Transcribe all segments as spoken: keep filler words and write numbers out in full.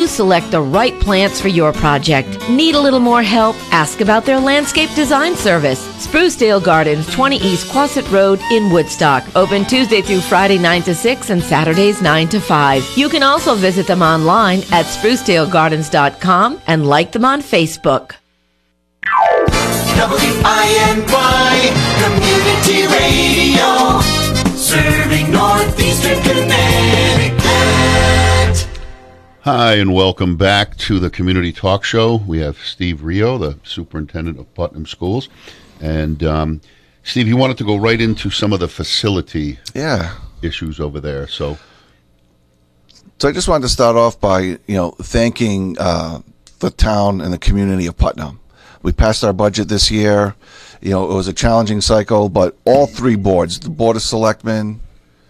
select the right plants for your project. Need a little more help? Ask about their landscape design service. Sprucedale Gardens, twenty East Quasit Road in Woodstock. Open Tuesday through Friday nine to six and Saturdays nine to five. You can also visit them online at sprucedale gardens dot com and like them on Facebook. W I N Y Community Radio, serving Northeastern Connecticut. Hi, and welcome back to the Community Talk Show. We have Steve Rio, the superintendent of Putnam Schools. And, um, Steve, you wanted to go right into some of the facility yeah. issues over there. So so I just wanted to start off by, you know, thanking uh, the town and the community of Putnam. We passed our budget this year. You know, it was a challenging cycle, but all three boards, the Board of Selectmen,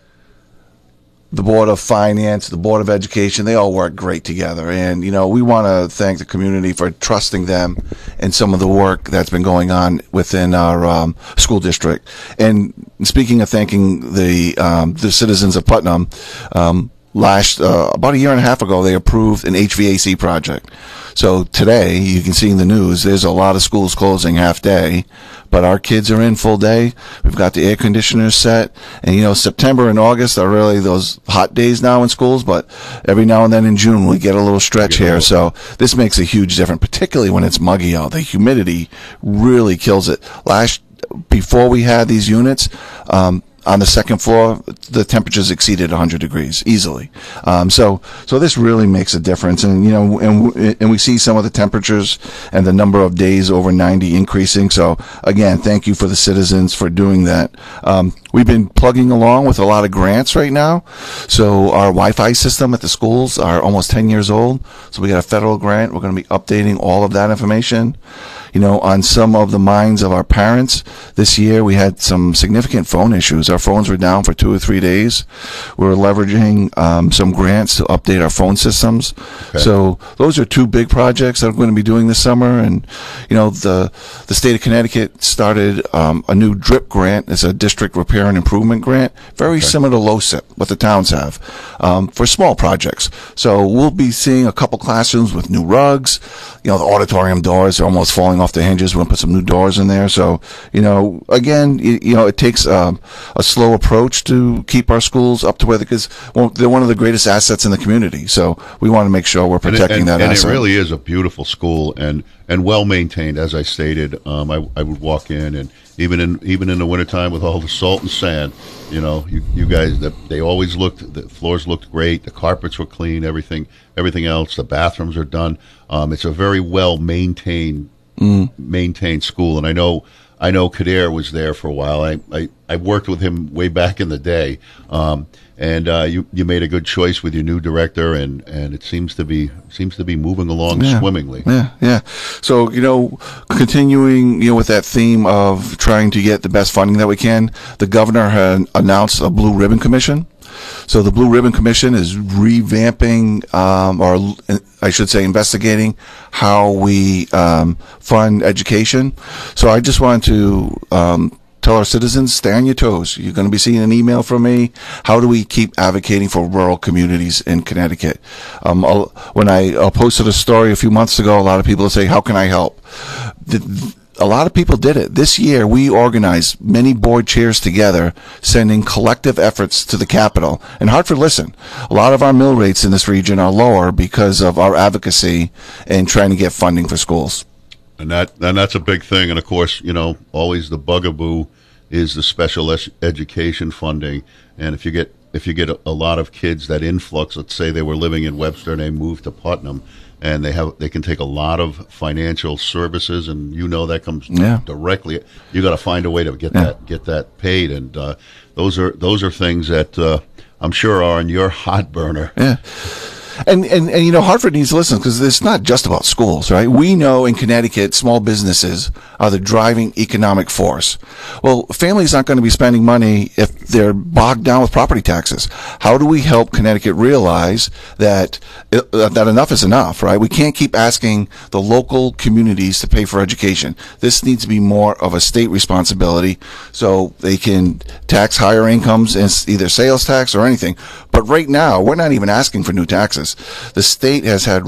the Board of Finance, the Board of Education, they all work great together. And, you know, we want to thank the community for trusting them in some of the work that's been going on within our um, school district. And speaking of thanking the um, the citizens of Putnam, um, last uh, about a year and a half ago, they approved an H V A C project. So today, you can see in the news, there's a lot of schools closing half day, but our kids are in full day. We've got the air conditioners set. And, you know, September and August are really those hot days now in schools, but every now and then in June, we get a little stretch here. So this makes a huge difference, particularly when it's muggy out. The humidity really kills it. Last, before we had these units, um, on the second floor, the temperatures exceeded one hundred degrees easily. Um, so, so this really makes a difference. And, you know, and, and we see some of the temperatures and the number of days over ninety increasing. So, again, thank you for the citizens for doing that. Um, we've been plugging along with a lot of grants right now. So our Wi-Fi system at the schools are almost ten years old. So we got a federal grant. We're going to be updating all of that information. You know, on some of the minds of our parents. This year we had some significant phone issues. Our phones were down for two or three days. We were leveraging um, some grants to update our phone systems. Okay. So those are two big projects that I'm going to be doing this summer. And, you know, the the state of Connecticut started um, a new DRIP grant. It's a district repair and improvement grant, very okay. similar to LoCIP, what the towns have, um, for small projects. So we'll be seeing a couple classrooms with new rugs. You know, the auditorium doors are almost falling off the hinges. We'll put some new doors in there. So, you know, again, you, you know, it takes um, a slow approach to keep our schools up to where, because well, they're one of the greatest assets in the community. So we want to make sure we're protecting and, and, that and asset. And it really is a beautiful school and, and well maintained. As I stated, um, I, I would walk in, and even in even in the wintertime with all the salt and sand, you know, you, you guys, the, they always looked, the floors looked great, the carpets were clean, everything everything else, the bathrooms are done. Um, it's a very well maintained mm. maintained school, and I know I know Kadir was there for a while. I, I, I worked with him way back in the day, um, and uh, you you made a good choice with your new director, and, and it seems to be seems to be moving along yeah. swimmingly. Yeah, yeah. So, you know, continuing, you know, with that theme of trying to get the best funding that we can, the governor had announced a Blue Ribbon Commission. So the Blue Ribbon Commission is revamping, um, or I should say investigating how we um, fund education. So I just wanted to um, tell our citizens, stay on your toes. You're going to be seeing an email from me. How do we keep advocating for rural communities in Connecticut? Um, I'll, when I uh, posted a story a few months ago, a lot of people say, how can I help? The, A lot of people did it. This year, we organized many board chairs together, sending collective efforts to the Capitol. And Hartford, listen, a lot of our mill rates in this region are lower because of our advocacy and trying to get funding for schools. And that and that's a big thing. And, of course, you know, always the bugaboo is the special es- education funding. And if you get if you get a, a lot of kids, that influx, let's say they were living in Webster and they moved to Putnam, and they have they can take a lot of financial services, and you know that comes yeah. directly. You got to find a way to get yeah. that get that paid, and uh, those are those are things that uh, I'm sure are on your hot burner. Yeah. And, and, and, you know, Hartford needs to listen, because it's not just about schools, right? We know in Connecticut, small businesses are the driving economic force. Well, families aren't going to be spending money if they're bogged down with property taxes. How do we help Connecticut realize that, uh, that enough is enough, right? We can't keep asking the local communities to pay for education. This needs to be more of a state responsibility, so they can tax higher incomes, and either sales tax or anything. But right now, we're not even asking for new taxes. The state has had